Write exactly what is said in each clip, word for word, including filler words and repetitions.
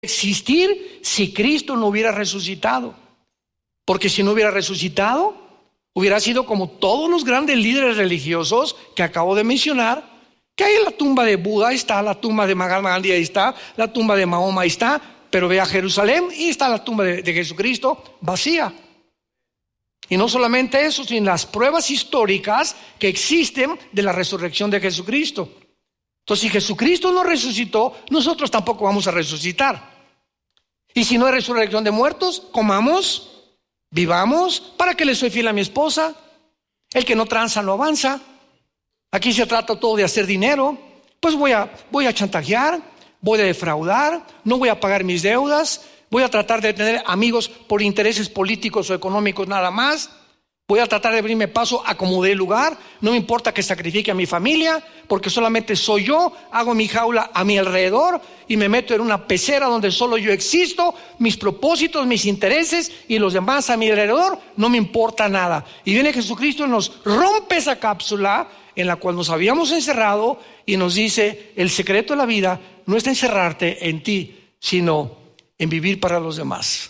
existir si Cristo no hubiera resucitado. Porque si no hubiera resucitado, hubiera sido como todos los grandes líderes religiosos que acabo de mencionar, que ahí la tumba de Buda, ahí está la tumba de Mahatma Gandhi, ahí está la tumba de Mahoma, ahí está, pero ve a Jerusalén y está la tumba de, de Jesucristo vacía. Y no solamente eso, sino las pruebas históricas que existen de la resurrección de Jesucristo. Entonces, si Jesucristo no resucitó, nosotros tampoco vamos a resucitar. Y si no hay resurrección de muertos, comamos, vivamos. ¿Para qué le soy fiel a mi esposa? El que no tranza no avanza. Aquí se trata todo de hacer dinero. Pues voy a, voy a chantajear, voy a defraudar, no voy a pagar mis deudas, voy a tratar de tener amigos por intereses políticos o económicos nada más. Voy a tratar de abrirme paso a como dé lugar. No me importa que sacrifique a mi familia, porque solamente soy yo. Hago mi jaula a mi alrededor y me meto en una pecera donde solo yo existo. Mis propósitos, mis intereses y los demás a mi alrededor, no me importa nada. Y viene Jesucristo y nos rompe esa cápsula en la cual nos habíamos encerrado y nos dice: el secreto de la vida no está encerrarte en ti, sino en vivir para los demás.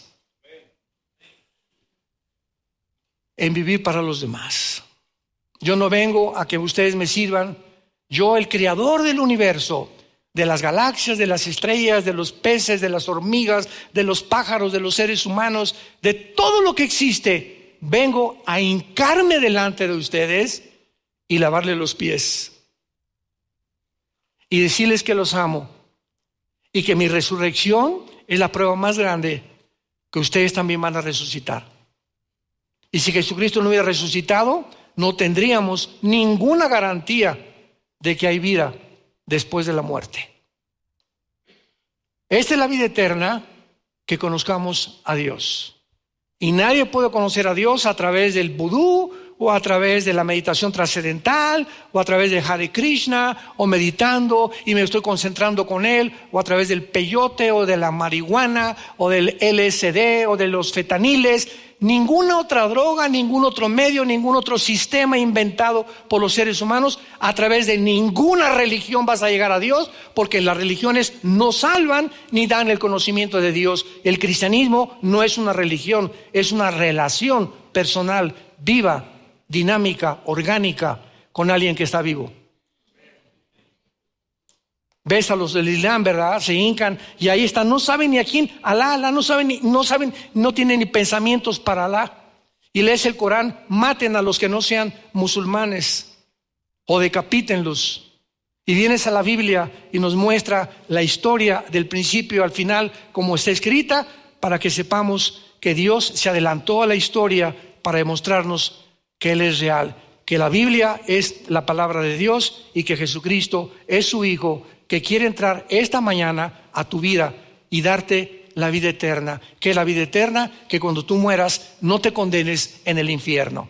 En vivir para los demás. Yo no vengo a que ustedes me sirvan. Yo, el creador del universo, de las galaxias, de las estrellas, de los peces, de las hormigas, de los pájaros, de los seres humanos, de todo lo que existe, vengo a hincarme delante de ustedes y lavarle los pies y decirles que los amo y que mi resurrección es la prueba más grande que ustedes también van a resucitar. Y si Jesucristo no hubiera resucitado, no tendríamos ninguna garantía de que hay vida después de la muerte. Esta es la vida eterna, que conozcamos a Dios. Y nadie puede conocer a Dios a través del vudú, o a través de la meditación trascendental, o a través de Hare Krishna, o meditando y me estoy concentrando con Él, o a través del peyote, o de la marihuana, o del L S D, o de los fetaniles. Ninguna otra droga, ningún otro medio, ningún otro sistema inventado por los seres humanos, a través de ninguna religión vas a llegar a Dios, porque las religiones no salvan ni dan el conocimiento de Dios. El cristianismo no es una religión, es una relación personal, viva, dinámica, orgánica, con alguien que está vivo. Ves a los del Islam, ¿verdad? Se hincan y ahí están, no saben ni a quién, Alá, Alá, no saben, ni, no saben, no tienen ni pensamientos para Alá. Y lees el Corán: maten a los que no sean musulmanes o decapítenlos. Y vienes a la Biblia y nos muestra la historia del principio al final como está escrita, para que sepamos que Dios se adelantó a la historia para demostrarnos que Él es real, que la Biblia es la palabra de Dios y que Jesucristo es su Hijo, que quiere entrar esta mañana a tu vida y darte la vida eterna. ¿Qué es la vida eterna? Que cuando tú mueras no te condenes en el infierno.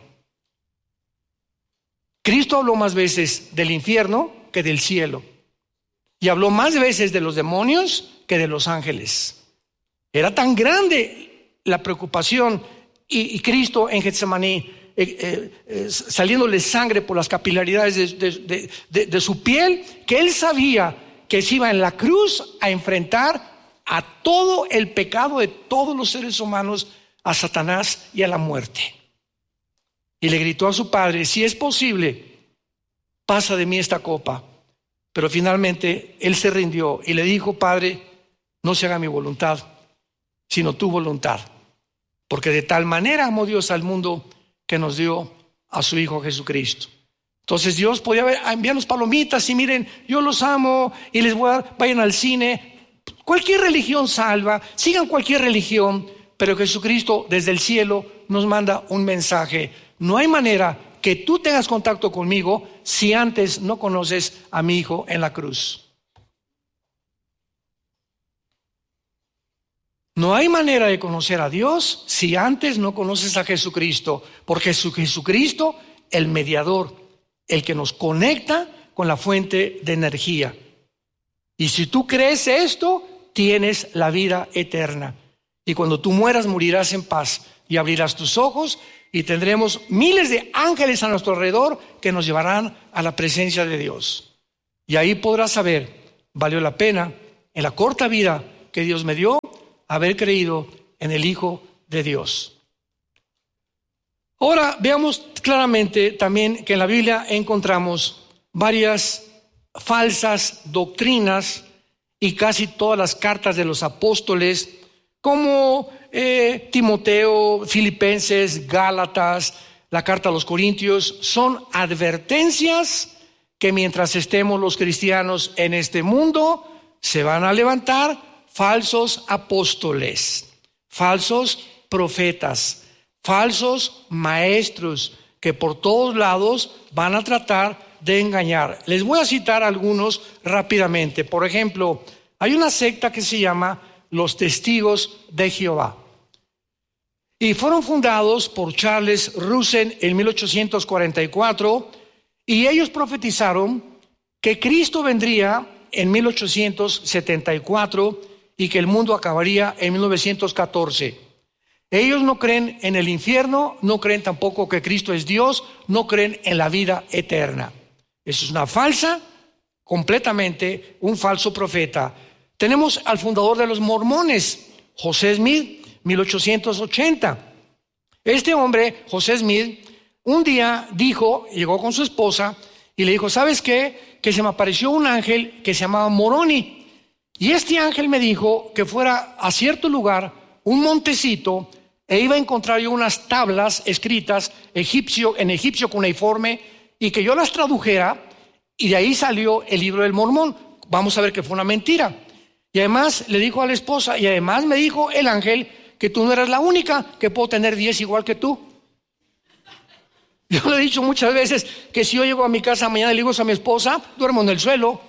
Cristo habló más veces del infierno que del cielo, y habló más veces de los demonios que de los ángeles. Era tan grande la preocupación, y, y Cristo en Getsemaní, Eh, eh, eh, saliéndole sangre por las capilaridades de, de, de, de, de su piel, que Él sabía que se iba en la cruz a enfrentar a todo el pecado de todos los seres humanos, a Satanás y a la muerte. Y le gritó a su Padre: si es posible, pasa de mí esta copa. Pero finalmente Él se rindió y le dijo: Padre, no se haga mi voluntad, sino tu voluntad. Porque de tal manera amó Dios al mundo que nos dio a su Hijo Jesucristo. Entonces Dios podía enviarnos palomitas y miren, yo los amo y les voy a dar, vayan al cine. Cualquier religión salva, sigan cualquier religión, pero Jesucristo desde el cielo nos manda un mensaje: no hay manera que tú tengas contacto conmigo si antes no conoces a mi Hijo en la cruz. No hay manera de conocer a Dios si antes no conoces a Jesucristo, porque es Jesucristo el mediador, el que nos conecta con la fuente de energía. Y si tú crees esto, tienes la vida eterna. Y cuando tú mueras, morirás en paz y abrirás tus ojos y tendremos miles de ángeles a nuestro alrededor que nos llevarán a la presencia de Dios. Y ahí podrás saber, valió la pena en la corta vida que Dios me dio, haber creído en el Hijo de Dios. Ahora veamos claramente también que en la Biblia encontramos varias falsas doctrinas y casi todas las cartas de los apóstoles, como eh, Timoteo, Filipenses, Gálatas, la carta a los Corintios, son advertencias que mientras estemos los cristianos en este mundo, se van a levantar falsos apóstoles, falsos profetas, falsos maestros que por todos lados van a tratar de engañar. Les voy a citar algunos rápidamente. Por ejemplo, hay una secta que se llama los Testigos de Jehová y fueron fundados por Charles Russell en mil ochocientos cuarenta y cuatro, y ellos profetizaron que Cristo vendría en mil ochocientos setenta y cuatro y que el mundo acabaría en mil novecientos catorce. Ellos no creen en el infierno, no creen tampoco que Cristo es Dios, no creen en la vida eterna. Eso es una falsa, completamente un falso profeta. Tenemos al fundador de los mormones, José Smith, mil ochocientos ochenta. Este hombre, José Smith, un día dijo, llegó con su esposa y le dijo, ¿sabes qué? Que se me apareció un ángel que se llamaba Moroni. Y este ángel me dijo que fuera a cierto lugar, un montecito, e iba a encontrar yo unas tablas escritas egipcio, en egipcio cuneiforme, y que yo las tradujera, y de ahí salió el libro del Mormón. Vamos a ver que fue una mentira. Y además le dijo a la esposa, y además me dijo el ángel que tú no eras la única, que puedo tener diez igual que tú. Yo le he dicho muchas veces que si yo llego a mi casa mañana y le digo a mi esposa, duermo en el suelo.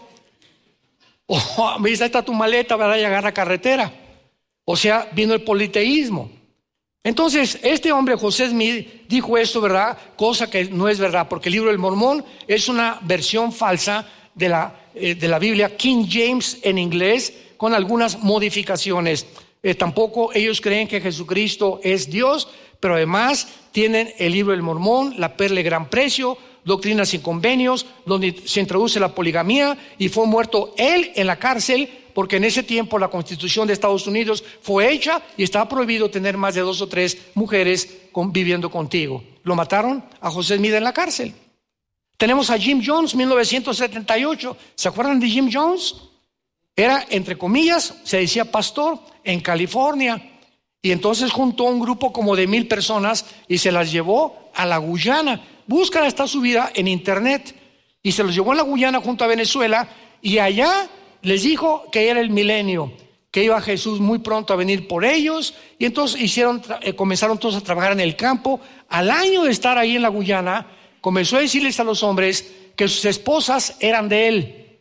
O me dice, ahí está tu maleta, ¿verdad? Y agarra carretera. O sea, vino el politeísmo. Entonces, este hombre, José Smith, dijo esto, ¿verdad? Cosa que no es verdad, porque el libro del Mormón es una versión falsa de la, eh, de la Biblia King James en inglés, con algunas modificaciones. Eh, tampoco ellos creen que Jesucristo es Dios, pero además tienen el libro del Mormón, la perla de gran precio, doctrinas sin convenios, donde se introduce la poligamía, y fue muerto él en la cárcel, porque en ese tiempo la Constitución de Estados Unidos fue hecha y estaba prohibido tener más de dos o tres mujeres viviendo contigo. Lo mataron a José Smith en la cárcel. Tenemos a Jim Jones, mil novecientos setenta y ocho. ¿Se acuerdan de Jim Jones? Era, entre comillas, se decía pastor en California. Y entonces juntó un grupo como de mil personas y se las llevó a la Guyana. Buscan esta subida en internet. Y se los llevó a la Guyana junto a Venezuela, y allá les dijo que era el milenio, que iba Jesús muy pronto a venir por ellos, y entonces hicieron, eh, comenzaron todos a trabajar en el campo. Al año de estar ahí en la Guyana, comenzó a decirles a los hombres que sus esposas eran de él,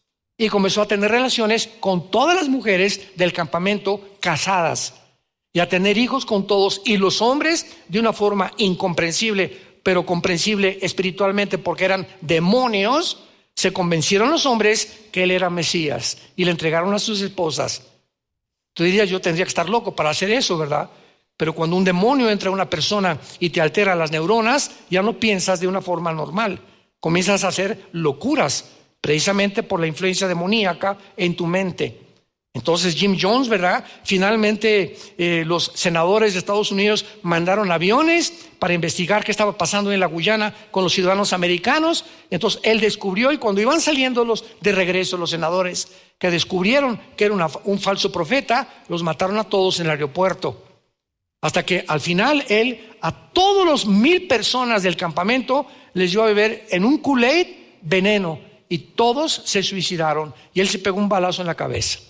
y comenzó a tener relaciones con todas las mujeres del campamento casadas, y a tener hijos con todos, y los hombres de una forma incomprensible, pero comprensible espiritualmente porque eran demonios, se convencieron los hombres que él era Mesías y le entregaron a sus esposas. Tú dirías, yo tendría que estar loco para hacer eso, ¿verdad? Pero cuando un demonio entra a una persona y te altera las neuronas, ya no piensas de una forma normal. Comienzas a hacer locuras, precisamente por la influencia demoníaca en tu mente. Entonces Jim Jones, ¿verdad? Finalmente eh, los senadores de Estados Unidos mandaron aviones para investigar qué estaba pasando en la Guyana con los ciudadanos americanos. Entonces él descubrió, y cuando iban saliendo los de regreso, los senadores que descubrieron que era una, un falso profeta, los mataron a todos en el aeropuerto. Hasta que al final él a todos los mil personas del campamento les dio a beber en un Kool-Aid veneno, y todos se suicidaron, y él se pegó un balazo en la cabeza.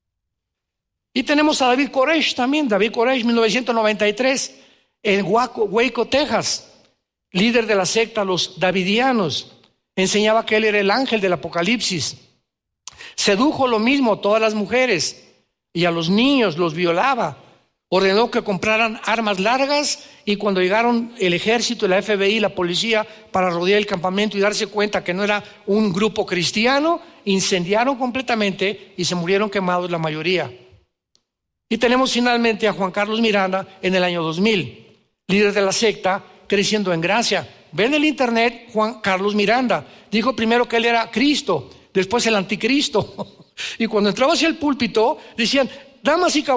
Y tenemos a David Koresh también, David Koresh, mil novecientos noventa y tres, en Waco, Waco, Texas, líder de la secta los Davidianos. Enseñaba que él era el ángel del Apocalipsis. Sedujo lo mismo a todas las mujeres y a los niños los violaba. Ordenó que compraran armas largas, y cuando llegaron el ejército, la F B I, la policía, para rodear el campamento y darse cuenta que no era un grupo cristiano, incendiaron completamente y se murieron quemados la mayoría. Y tenemos finalmente a Juan Carlos Miranda en el año dos mil, líder de la secta Creciendo en Gracia. Ven el internet, Juan Carlos Miranda dijo primero que él era Cristo, después el anticristo. Y cuando entraba hacia el púlpito decían, Damas y caballeros,